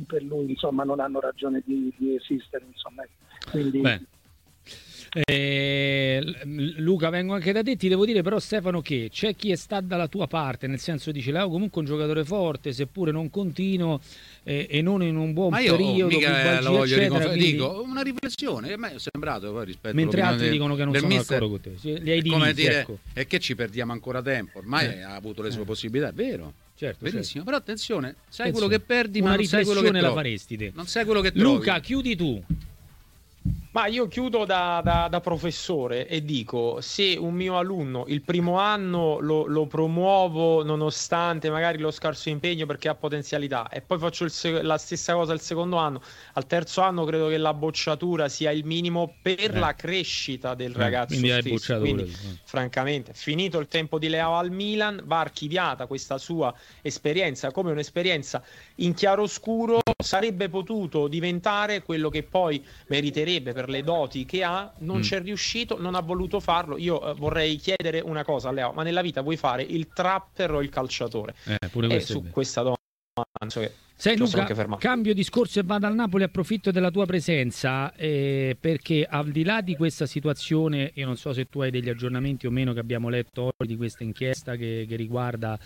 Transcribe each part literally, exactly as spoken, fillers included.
per lui insomma non hanno ragione di, di esistere, insomma. Quindi Beh. Eh, Luca, vengo anche da te, ti devo dire però Stefano che c'è chi sta dalla tua parte, nel senso dice Leo comunque un giocatore forte, seppure non continuo eh, e non in un buon ma io, periodo, oh, mica bubalgia, la voglio eccetera, riconfer- quindi... dico una riflessione, a me è sembrato poi rispetto mentre altri del, dicono che non del sono mister, d'accordo con te, sì, li hai divisi, come dire, ecco. è che ci perdiamo ancora tempo, ormai eh. ha avuto le sue eh. possibilità, è vero. Certo, benissimo, certo. però attenzione, sai Attenzione. quello che perdi, Una ma non sai quello che riflessione la trovi. faresti te. Non sai quello che trovi. Luca, chiudi tu. Ma io chiudo da, da, da professore e dico, se un mio alunno il primo anno lo, lo promuovo nonostante magari lo scarso impegno perché ha potenzialità e poi faccio il sec- la stessa cosa il secondo anno, al terzo anno credo che la bocciatura sia il minimo per eh. la crescita del eh, ragazzo quindi hai stesso. bocciato Quindi, pure tu, eh. francamente, finito il tempo di Leao al Milan, va archiviata questa sua esperienza come un'esperienza in chiaroscuro, sarebbe potuto diventare quello che poi meriterebbe per le doti che ha, non mm. c'è riuscito, non ha voluto farlo. Io eh, vorrei chiedere una cosa a Leo, ma nella vita vuoi fare il trapper o il calciatore? Eh, pure e questo su questa domanda penso che Sei Luca, cambio discorso e vado al Napoli, approfitto della tua presenza eh, perché al di là di questa situazione, io non so se tu hai degli aggiornamenti o meno che abbiamo letto oggi di questa inchiesta che, che riguarda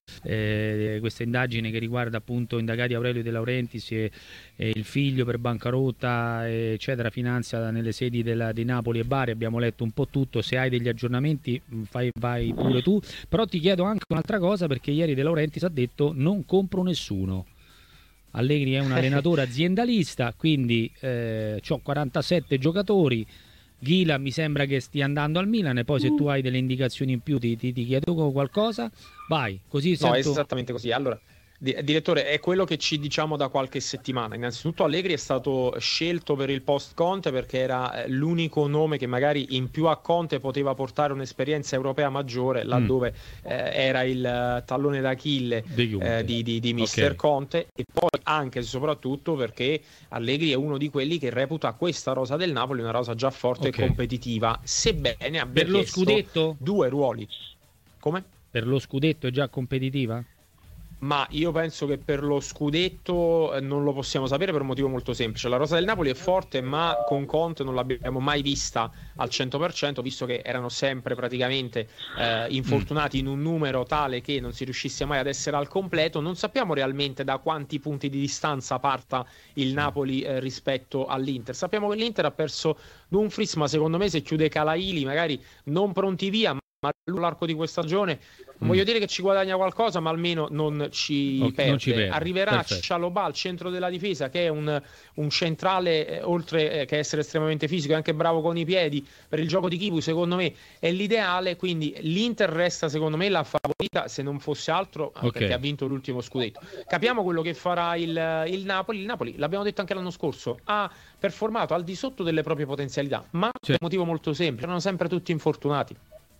eh, questa indagine che riguarda appunto indagati Aurelio De Laurentiis e, e il figlio per bancarotta eccetera, finanzia nelle sedi della, di Napoli e Bari, abbiamo letto un po' tutto, se hai degli aggiornamenti fai, vai pure tu, però ti chiedo anche un'altra cosa perché ieri De Laurentiis ha detto non compro nessuno. Allegri è un allenatore aziendalista, quindi eh, ho quarantasette giocatori, Ghila mi sembra che stia andando al Milan e poi se tu hai delle indicazioni in più ti, ti, ti chiedo qualcosa, vai, così sento... No, è esattamente così. Allora, di- direttore, è quello che ci diciamo da qualche settimana. Innanzitutto Allegri è stato scelto per il post Conte perché era l'unico nome che magari in più a Conte poteva portare un'esperienza europea maggiore, laddove mm. eh, era il tallone d'Achille eh, di, di, di mister okay. Conte, e poi anche e soprattutto perché Allegri è uno di quelli che reputa questa rosa del Napoli una rosa già forte okay. e competitiva, sebbene abbia per lo scudetto due ruoli. Come? Per lo scudetto è già competitiva? Ma io penso che per lo scudetto non lo possiamo sapere per un motivo molto semplice. La rosa del Napoli è forte, ma con Conte non l'abbiamo mai vista al cento per cento, visto che erano sempre praticamente eh, infortunati in un numero tale che non si riuscisse mai ad essere al completo. Non sappiamo realmente da quanti punti di distanza parta il Napoli eh, rispetto all'Inter. Sappiamo che l'Inter ha perso Dumfries, ma secondo me se chiude Calaili magari non pronti via, ma all'arco di questa stagione non voglio dire che ci guadagna qualcosa, ma almeno non ci, okay, perde. Non ci perde. Arriverà Cialobà al centro della difesa, che è un, un centrale eh, oltre eh, che essere estremamente fisico, è anche bravo con i piedi per il gioco di Kipu, secondo me è l'ideale, quindi l'Inter resta secondo me la favorita, se non fosse altro okay. perché ha vinto l'ultimo scudetto. Capiamo quello che farà il, il Napoli. Il Napoli, l'abbiamo detto anche l'anno scorso, ha performato al di sotto delle proprie potenzialità, ma per un motivo molto semplice, erano sempre tutti infortunati.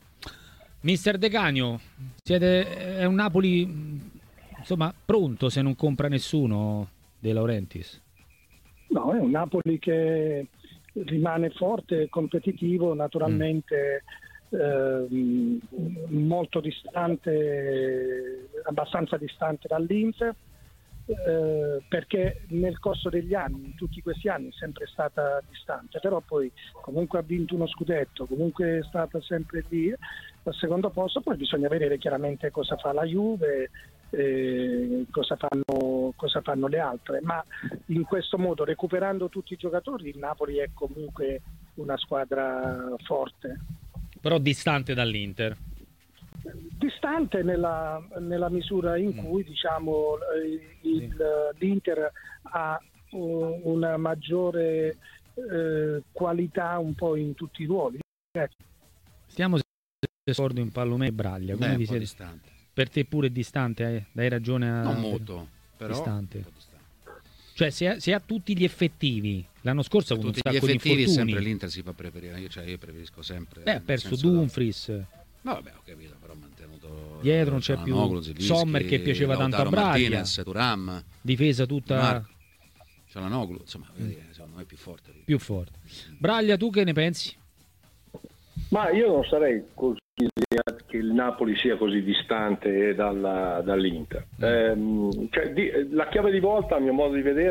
Mister De Canio, siete, è un Napoli insomma pronto se non compra nessuno De Laurentiis? No, è un Napoli che rimane forte, competitivo, naturalmente mm. eh, molto distante, abbastanza distante dall'Inter, eh, perché nel corso degli anni, in tutti questi anni, è sempre stata distante, però poi comunque ha vinto uno scudetto, comunque è stata sempre lì al secondo posto. Poi bisogna vedere chiaramente cosa fa la Juve, eh, cosa fanno, cosa fanno le altre, ma in questo modo, recuperando tutti i giocatori, il Napoli è comunque una squadra forte. Però distante dall'Inter. Distante nella, nella misura in cui diciamo il, sì. l'Inter ha una maggiore eh, qualità un po' in tutti i ruoli. Stiamo esordio in Pallomè e Braglia, come vi siete? Distante. Per te pure è distante, eh? Dai ragione a... non molto, però distante. Un po' distante. Cioè se ha, se ha tutti gli effettivi, l'anno scorso ha avuto un sacco di infortuni. Tutti gli effettivi sempre l'Inter si fa preferire, io, cioè, io preferisco sempre. Beh, ha perso Dumfries. No, vabbè, ho capito, però ha mantenuto dietro non c'è più Zilischi, Sommer che piaceva tanto a Braglia, Martinez, Thuram, difesa tutta Cialanoglu, insomma, mm. secondo me è più forte. Più forte. Braglia, tu che ne pensi? Ma io non sarei così che il Napoli sia così distante dalla, dall'Inter. Mm. Eh, cioè, di, la chiave di volta, a mio modo di vedere,